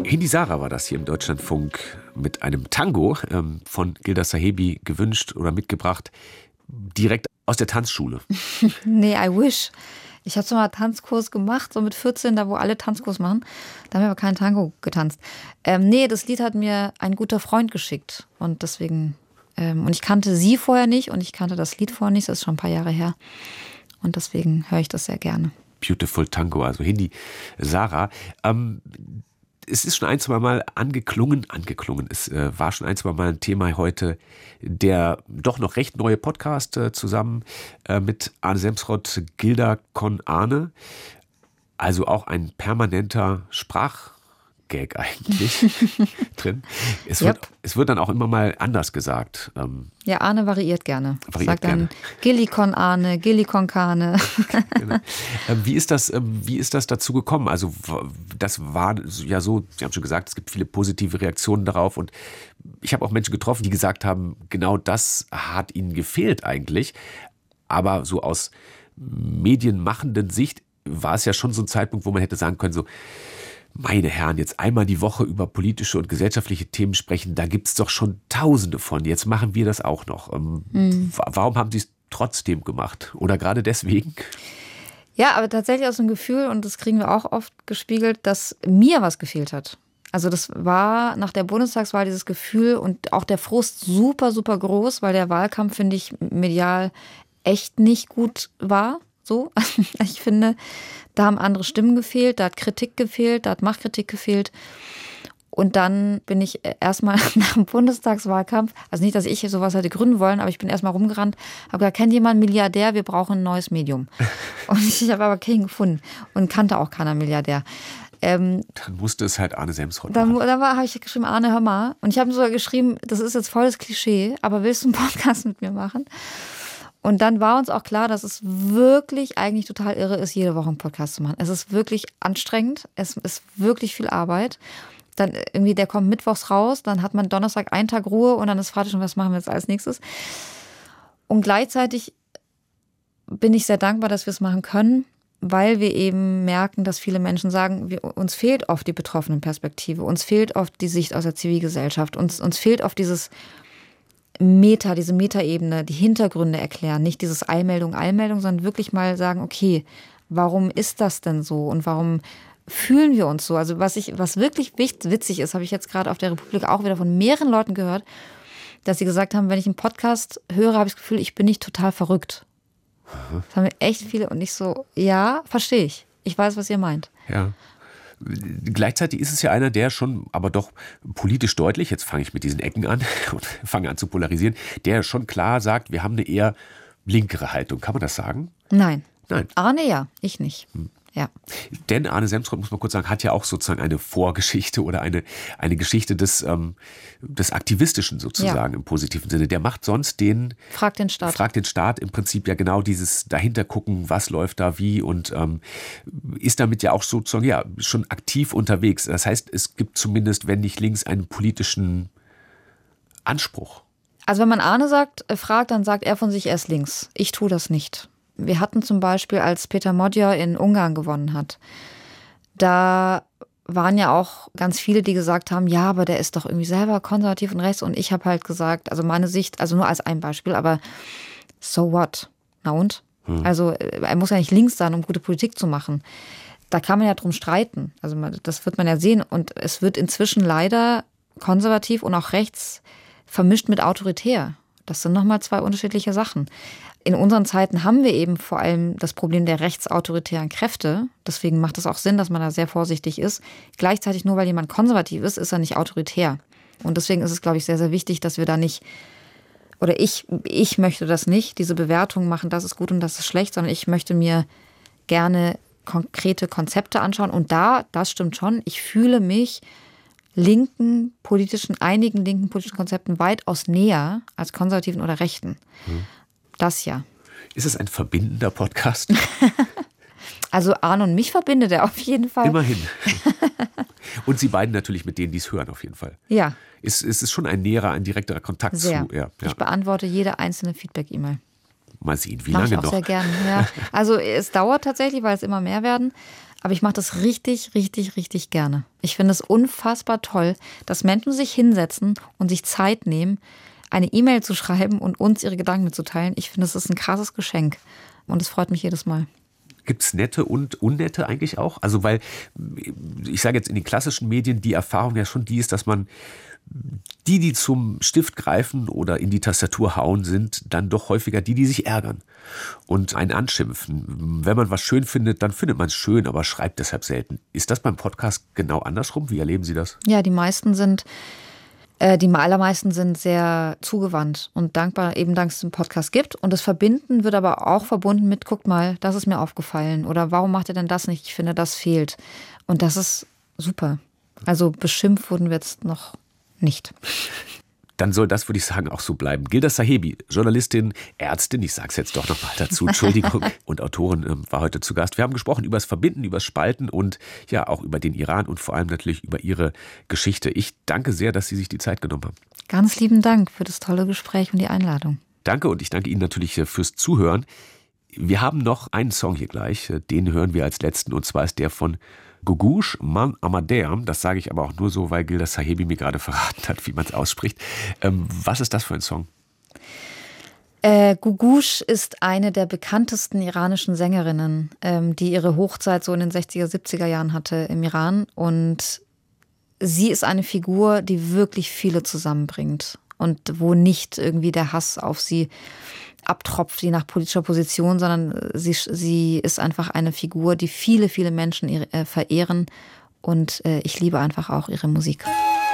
Hindi Sarah war das hier im Deutschlandfunk mit einem Tango von Gilda Sahebi gewünscht oder mitgebracht, direkt aus der Tanzschule. Nee, I wish. Ich habe so mal einen Tanzkurs gemacht, so mit 14, da wo alle Tanzkurs machen. Da haben wir aber keinen Tango getanzt. Nee, das Lied hat mir ein guter Freund geschickt. Und deswegen, und ich kannte sie vorher nicht und ich kannte das Lied vorher nicht. Das ist schon ein paar Jahre her. Und deswegen höre ich das sehr gerne. Beautiful Tango, also Hindi Sarah. Es ist schon ein, zwei Mal angeklungen. Es war schon ein, zwei Mal ein Thema heute, der doch noch recht neue Podcast zusammen mit Arne Semsrott, Gilda con Arne. Also auch ein permanenter Sprachgag eigentlich drin. Es wird dann auch immer mal anders gesagt. Ja, Arne variiert gerne. Sagt dann Gilli con Arne, Gilli con Carne. Genau. Wie ist das dazu gekommen? Also das war ja so, Sie haben schon gesagt, es gibt viele positive Reaktionen darauf und ich habe auch Menschen getroffen, die gesagt haben, genau das hat ihnen gefehlt eigentlich. Aber so aus medienmachenden Sicht war es ja schon so ein Zeitpunkt, wo man hätte sagen können, so, meine Herren, jetzt einmal die Woche über politische und gesellschaftliche Themen sprechen, da gibt es doch schon Tausende von. Jetzt machen wir das auch noch. Warum haben Sie es trotzdem gemacht? Oder gerade deswegen? Ja, aber tatsächlich aus dem Gefühl, und das kriegen wir auch oft gespiegelt, dass mir was gefehlt hat. Also das war nach der Bundestagswahl dieses Gefühl und auch der Frust super, super groß, weil der Wahlkampf, finde ich, medial echt nicht gut war. So, ich finde, da haben andere Stimmen gefehlt, da hat Kritik gefehlt, da hat Machtkritik gefehlt. Und dann bin ich erstmal nach dem Bundestagswahlkampf, also nicht, dass ich hier sowas hätte gründen wollen, aber ich bin erstmal rumgerannt, habe gesagt, kennt jemand einen Milliardär? Wir brauchen ein neues Medium. Und ich habe aber keinen gefunden und kannte auch keiner Milliardär. Dann musste es halt Arne Semsrott machen. Da habe ich geschrieben, Arne, hör mal. Und ich habe sogar geschrieben, das ist jetzt volles Klischee, aber willst du einen Podcast mit mir machen? Und dann war uns auch klar, dass es wirklich eigentlich total irre ist, jede Woche einen Podcast zu machen. Es ist wirklich anstrengend, es ist wirklich viel Arbeit. Dann irgendwie, der kommt mittwochs raus, dann hat man Donnerstag einen Tag Ruhe und dann ist Freitag schon, was machen wir jetzt als nächstes? Und gleichzeitig bin ich sehr dankbar, dass wir es machen können, weil wir eben merken, dass viele Menschen sagen, uns fehlt oft die Betroffenenperspektive, uns fehlt oft die Sicht aus der Zivilgesellschaft, uns fehlt oft diese Metaebene, die Hintergründe erklären, nicht dieses Eilmeldung, sondern wirklich mal sagen, okay, warum ist das denn so und warum fühlen wir uns so? Also was wirklich witzig ist, habe ich jetzt gerade auf der Republik auch wieder von mehreren Leuten gehört, dass sie gesagt haben, wenn ich einen Podcast höre, habe ich das Gefühl, ich bin nicht total verrückt. Das haben wir echt viele und ich so, ja, verstehe ich. Ich weiß, was ihr meint. Ja. Gleichzeitig ist es ja einer, der schon, aber doch politisch deutlich, jetzt fange ich mit diesen Ecken an und fange an zu polarisieren, der schon klar sagt, wir haben eine eher linkere Haltung. Kann man das sagen? Nein. Arne ja, ich nicht. Ja. Denn Arne Semsrott, muss man kurz sagen, hat ja auch sozusagen eine Vorgeschichte oder eine Geschichte des Aktivistischen sozusagen im positiven Sinne. Der macht sonst Fragt den Staat im Prinzip ja genau dieses dahinter gucken, was läuft da wie und ist damit ja auch sozusagen ja schon aktiv unterwegs. Das heißt, es gibt zumindest, wenn nicht links, einen politischen Anspruch. Also wenn man Arne fragt, dann sagt er von sich, er ist links. Ich tue das nicht. Wir hatten zum Beispiel, als Peter Magyar in Ungarn gewonnen hat, da waren ja auch ganz viele, die gesagt haben, ja, aber der ist doch irgendwie selber konservativ und rechts. Und ich habe halt gesagt, also meine Sicht, also nur als ein Beispiel, aber so what? Na und? Also er muss ja nicht links sein, um gute Politik zu machen. Da kann man ja drum streiten. Also das wird man ja sehen. Und es wird inzwischen leider konservativ und auch rechts vermischt mit autoritär. Das sind nochmal zwei unterschiedliche Sachen. In unseren Zeiten haben wir eben vor allem das Problem der rechtsautoritären Kräfte. Deswegen macht es auch Sinn, dass man da sehr vorsichtig ist. Gleichzeitig, nur weil jemand konservativ ist er nicht autoritär. Und deswegen ist es, glaube ich, sehr, sehr wichtig, dass wir da nicht, oder ich möchte das nicht, diese Bewertung machen, das ist gut und das ist schlecht, sondern ich möchte mir gerne konkrete Konzepte anschauen. Und das stimmt schon, ich fühle mich einigen linken politischen Konzepten weitaus näher als konservativen oder rechten. Das ja. Ist es ein verbindender Podcast? Also Arne und mich verbindet er auf jeden Fall. Immerhin. Und Sie beiden natürlich mit denen, die es hören, auf jeden Fall. Ja. Es ist schon ein näherer, ein direkterer Kontakt sehr. zu. Ja. Ich beantworte jede einzelne Feedback-E-Mail. Mal sehen, wie Mach lange ich auch noch. sehr gerne. Ja. Also es dauert tatsächlich, weil es immer mehr werden. Aber ich mache das richtig, richtig, richtig gerne. Ich finde es unfassbar toll, dass Menschen sich hinsetzen und sich Zeit nehmen, eine E-Mail zu schreiben und uns ihre Gedanken mitzuteilen. Ich finde, das ist ein krasses Geschenk. Und es freut mich jedes Mal. Gibt es nette und unnette eigentlich auch? Also weil, ich sage jetzt in den klassischen Medien, die Erfahrung ja schon die ist, dass man die zum Stift greifen oder in die Tastatur hauen, sind dann doch häufiger die sich ärgern und einen anschimpfen. Wenn man was schön findet, dann findet man es schön, aber schreibt deshalb selten. Ist das beim Podcast genau andersrum? Wie erleben Sie das? Ja, die allermeisten sind sehr zugewandt und dankbar, eben dank es den Podcast gibt. Und das Verbinden wird aber auch verbunden mit, guckt mal, das ist mir aufgefallen. Oder warum macht ihr denn das nicht? Ich finde, das fehlt. Und das ist super. Also beschimpft wurden wir jetzt noch nicht. Dann soll das, würde ich sagen, auch so bleiben. Gilda Sahebi, Journalistin, Ärztin, ich sage es jetzt doch nochmal dazu, Entschuldigung, und Autorin war heute zu Gast. Wir haben gesprochen über das Verbinden, über das Spalten und ja auch über den Iran und vor allem natürlich über Ihre Geschichte. Ich danke sehr, dass Sie sich die Zeit genommen haben. Ganz lieben Dank für das tolle Gespräch und die Einladung. Danke und ich danke Ihnen natürlich fürs Zuhören. Wir haben noch einen Song hier gleich, den hören wir als letzten und zwar ist der von Gugush Man Amadeam, das sage ich aber auch nur so, weil Gilda Sahebi mir gerade verraten hat, wie man es ausspricht. Was ist das für ein Song? Gugush ist eine der bekanntesten iranischen Sängerinnen, die ihre Hochzeit so in den 60er, 70er Jahren hatte im Iran. Und sie ist eine Figur, die wirklich viele zusammenbringt und wo nicht irgendwie der Hass auf sie abtropft, je nach politischer Position, sondern sie ist einfach eine Figur, die viele, viele Menschen verehren und ich liebe einfach auch ihre Musik.